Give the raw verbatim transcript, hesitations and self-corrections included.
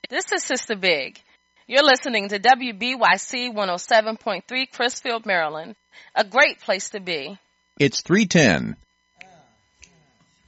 This is Sister Big. You're listening to W B Y C one oh seven point three Crisfield, Maryland. A great place to be. It's three ten.